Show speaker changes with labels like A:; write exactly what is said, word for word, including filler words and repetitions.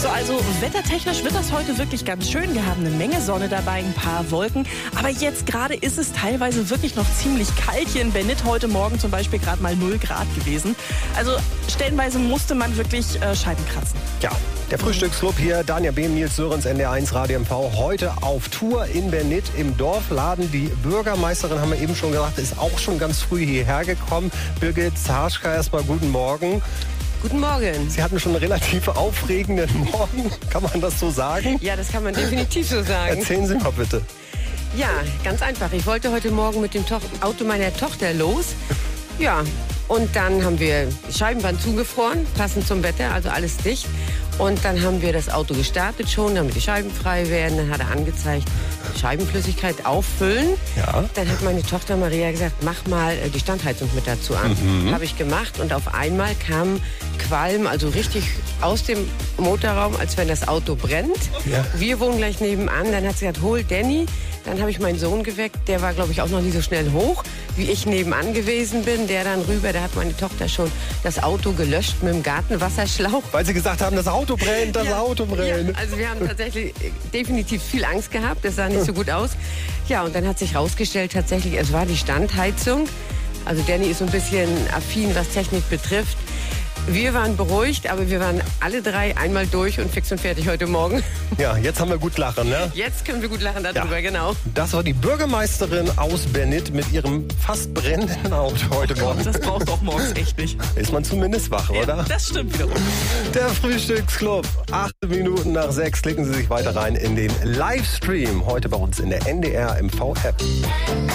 A: So, also wettertechnisch wird das heute wirklich ganz schön. Wir haben eine Menge Sonne dabei, ein paar Wolken. Aber jetzt gerade ist es teilweise wirklich noch ziemlich kalt. Hier in Bennit heute Morgen zum Beispiel gerade mal null Grad gewesen. Also stellenweise musste man wirklich äh, Scheiben kratzen.
B: Ja, der Frühstücksclub hier, Daniel Behm, Nils Sörensen, N D R eins Radio M V, heute auf Tour in Bennit im Dorfladen. Die Bürgermeisterin, haben wir eben schon gesagt, ist auch schon ganz früh hierher gekommen. Birgit Zarschka, erstmal guten Morgen.
C: Guten Morgen.
B: Sie hatten schon einen relativ aufregenden Morgen, kann man das so sagen?
C: Ja, das kann man definitiv so sagen.
B: Erzählen Sie mal bitte.
C: Ja, ganz einfach. Ich wollte heute Morgen mit dem to- Auto meiner Tochter los. Ja, und dann haben wir die Scheiben waren zugefroren, passend zum Wetter, also alles dicht. Und dann haben wir das Auto gestartet schon, damit die Scheiben frei werden. Dann hat er angezeigt, Scheibenflüssigkeit auffüllen.
B: Ja.
C: Dann hat meine Tochter Maria gesagt, mach mal die Standheizung mit dazu an. Mhm. Habe ich gemacht und auf einmal kam Qualm, also richtig aus dem Motorraum, als wenn das Auto brennt.
B: Ja.
C: Wir wohnen gleich nebenan. Dann hat sie gesagt, hol Danny. Dann habe ich meinen Sohn geweckt, der war, glaube ich, auch noch nie so schnell hoch, wie ich nebenan gewesen bin. Der dann rüber, da hat meine Tochter schon das Auto gelöscht mit dem Gartenwasserschlauch.
B: Weil Sie gesagt haben, das Auto brennt, das
C: Ja,
B: Auto brennt.
C: Ja, also wir haben tatsächlich definitiv viel Angst gehabt, das sah nicht so gut aus. Ja, und dann hat sich rausgestellt, tatsächlich, es war die Standheizung. Also Danny ist so ein bisschen affin, was Technik betrifft. Wir waren beruhigt, aber wir waren alle drei einmal durch und fix und fertig heute Morgen.
B: Ja, jetzt haben wir gut lachen, ne?
C: Jetzt können wir gut lachen darüber,
B: Ja.
C: genau.
B: Das war die Bürgermeisterin aus Bennit mit ihrem fast brennenden Auto heute Morgen.
A: Das braucht doch morgens echt nicht.
B: Ist man zumindest wach, oder?
A: Ja, das stimmt wiederum.
B: Der Frühstücksclub. Acht Minuten nach sechs. Klicken Sie sich weiter rein in den Livestream. Heute bei uns in der N D R M V App.